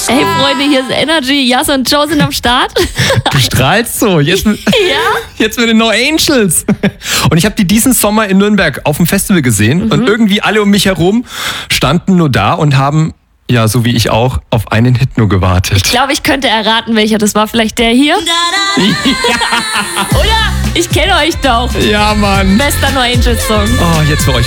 Hey Freunde, hier ist Energy. Jas und Joe sind am Start. Du strahlst so. Jetzt mit den No Angels. Und ich habe die diesen Sommer in Nürnberg auf dem Festival gesehen. Und irgendwie alle um mich herum standen nur da und haben, ja, so wie ich auch, auf einen Hit nur gewartet. Ich glaube, ich könnte erraten, welcher das war. Vielleicht der hier? Oder? Ich kenne euch doch. Ja, Mann. Bester No Angels Song. Oh, jetzt für euch.